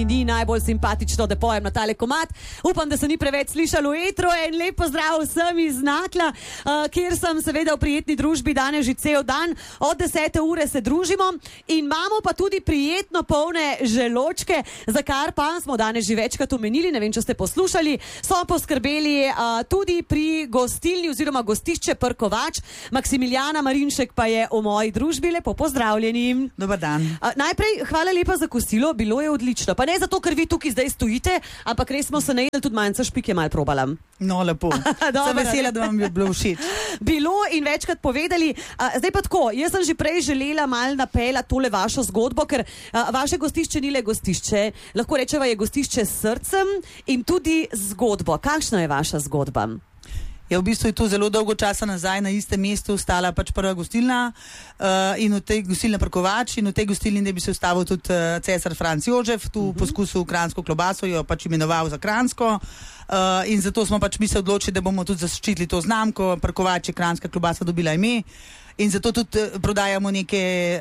Ni najbolj simpatično, da pojem na tale komad. Upam, da se ni preveč slišalo v etru. En lep pozdrav vsem iz Nakla, kjer sem seveda v prijetni družbi danes že cel dan. Od 10. ure se družimo in imamo pa tudi prijetno polne želočke, za kar pa smo danes že večkrat omenili, ne vem, če ste poslušali, so poskrbeli tudi pri gostilni oziroma gostišče Prkovač. Maksimiljana Marinšek pa je v moji družbi. Lepo pozdravljeni. Dobar dan. Najprej hvala lepa za kosilo, bilo je odlično. Pa ne zato, ker vi tukaj zdaj stojite, ampak res smo se najedli, tudi manjca špik je malo probala. No, lepo. Sem vesela, da vam je bilo všeč. Bilo in večkrat povedali. Zdaj pa tako, jaz sem že prej želela malo napeljati tole vašo zgodbo, ker vaše gostišče ni le gostišče. Lahko rečeva, je gostišče s srcem in tudi zgodbo. Kakšna je vaša zgodba? Ja, v bistvu je to zelo dolgo časa nazaj na istem mestu stala pač prva gostilna in v tej gostilni Prkovač in v tej gostilni bi se ustavil tudi cesar Franc Jožef, tu poskusil kranjsko klobaso, jo pač imenoval za kranjsko in zato smo pač mi se odločili, da bomo tudi zaščitili to znamko. Prkovač je kranjska klobasa dobila ime. In zato tudi prodajamo neke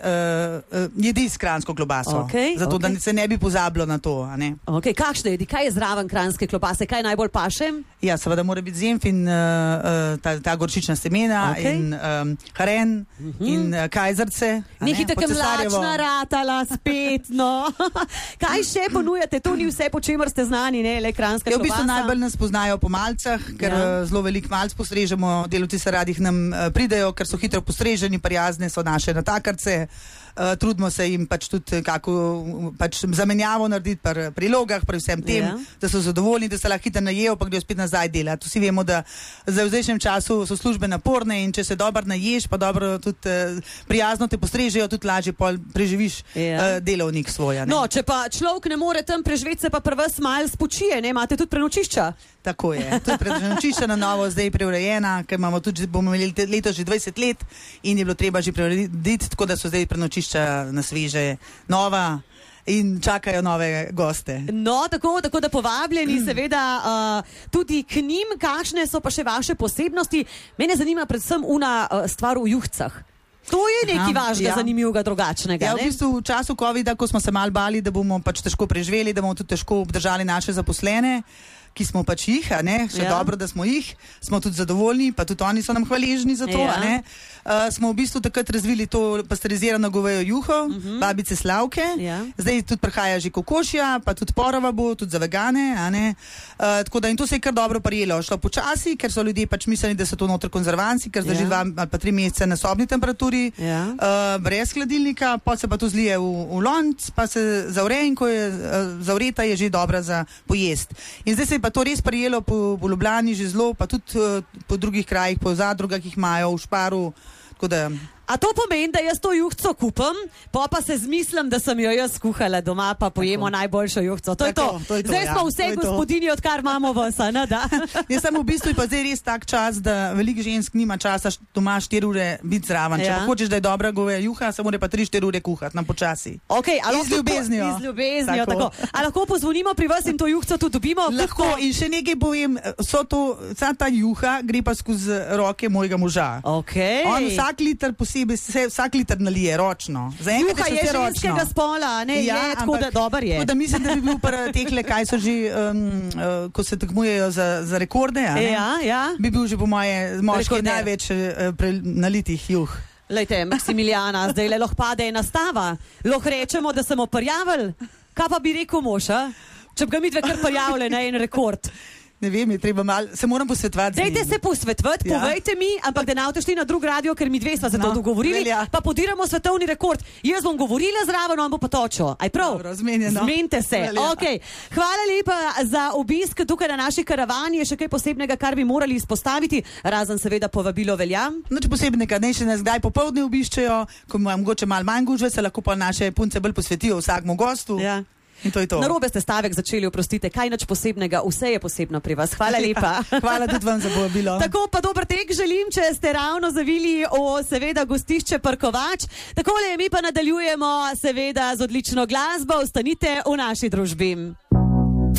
jedi s kranjsko klobaso. Zato, da se ne bi pozabilo na to. Kakšne jedi? Kaj je zraven kranjske klobase? Kaj najbolj paše? Ja, seveda mora biti zenf in ta gorčična semena in haren in kajzerce. Nehite ke mlačna ratala spet, no. Kaj še ponujate? To ni vse, po čemer ste znani, ne? Le kranjska klobasa. V bistvu najbolj nas poznajo po malcah, ker zelo veliko malc postrežemo. Delavci se radi k nam pridejo, ker so hitro postreženi, prijazne so naše natakarce. Trudimo se jim pač tudi kako pač zamenjavo narediti pri prilogah, pri vsem tem, da so zadovoljni, da se lahko hitro najejo, pa grejo spet nazaj delati. Vsi vemo, da v zdajšnjem času so službe naporne in če se dobro naješ, pa dobro tudi prijazno te postrežejo, tudi lažje preživiš delovnik svoj. No, če pa človek ne more tam preživeti, se pa pri vas malo spočije, ne? Imate tudi prenočišča? Tako je. Tudi prenočišča na novo zdaj preurejena, ker imamo tudi, bomo imeli letos že 20 let in je bilo treba že preurediti, tako da so zdaj prenočišča na sveže, nova in čakajo nove goste. No, tako da povabljeni seveda tudi k njim. Kakšne so pa še vaše posebnosti? Mene zanima predvsem stvar v juhcah. To je nekaj važnega, zanimivega, drugačnega. Ja, v bistvu v času covida, ko smo se malo bali, da bomo pač težko preživeli, da bomo tudi težko obdržali naše zaposlene, ki smo pač jih, še dobro, da smo jih, smo tudi zadovoljni, pa tudi oni so nam hvaležni za to, smo v bistvu takrat razvili to pasterizirano govejo juho, babice Slavke, zdaj tudi prihaja že kokošja, pa tudi porova bo, tudi za vegane, tako da in to se je kar dobro prijelo. Šlo počasi, ker so ljudje pač mislili, da so to notri konzervanci, ker zdaj že 2 ali pa 3 mesece na sobni temperaturi, brez hladilnika, pa se pa to zlije v lonc, pa se zavre in ko je zavreta, je že dobra za pojest. In zdaj se je pa to res prijelo po Ljubljani že zelo, pa tudi po drugih krajih, po zadrugah, ki jih imajo v Šparu, tako da... A to pomeni, da jaz to juhco kupam, pa se zmislim, da sem jo jaz skuhala doma, pa pojemo najboljšo juhco. To je to. Zdaj smo vse gospodinji, odkar imamo vas, ne da? Jaz sem v bistvu pa zdaj res tak čas, da veliko žensk nima časa doma 4 ure biti zraven. Če pa hočeš, da je dobra goveja juha, se mora pa 3-4 ure kuhati, nam počasi. Z ljubeznijo, tako. A lahko pozvonimo pri vas in to juhco tudi dobimo? Lahko. In še nekaj povem, vsa ta juha gre pa skozi roke mojega moža. On vsak liter vsak liter nalije ročno. Juha je ženskega spola, ne? Je, tako da dober je. Tako da mislim, da bi bil tehle, kaj so že, ko se tekmujejo za rekorde, bi bil že po moje moški največ nalitih juh. Lejte, Maksimiljana, zdaj le lahko pade ena stava. Lahko rečemo, da smo prijavili. Kaj pa bi rekel mož, če bi ga mi dve kar prijavili na en rekord? Ne vem, je treba malo, se moram posvetovati. Dajte se posvetovati, povejte mi, ampak da ne boste šli na drug radio, ker mi dve sva za to dogovorili, pa podiramo svetovni rekord. Jaz bom govorila zraven, on bo pa točil. Aj prav? Dobro, zmenjeno. Zmente se. Hvala lepa za obisk tukaj na naši karavani. Je še kaj posebnega, kar bi morali izpostaviti, razen seveda povabilo velja? Nič posebnega, ne še nas kdaj popoldne obiščejo, ko imam mogoče malo manj gužve, se lahko pa naše punce bolj posvetijo vsakmu gostu. In to je to. Narobe ste stavek začeli, oprostite, kaj nič posebnega, vse je posebno pri vas. Hvala lepa. Hvala tudi vam za povabilo. Tako pa dober tek želim, če ste ravno zavili seveda gostišče Prkovač. Takole mi pa nadaljujemo seveda z odlično glasbo. Ostanite v naši družbi.